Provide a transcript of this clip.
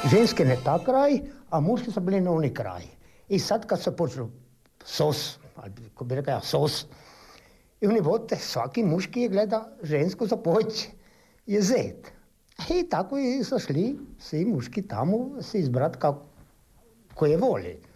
ženske ne ta kraj, a muški su bili na oni kraj. I sad kad se počeo sos, ko bi rekao sos, i oni vodite, svaki muški je gleda žensku za poć je zet. I tako su šli svi muški tamo se izbrat kako koje voli.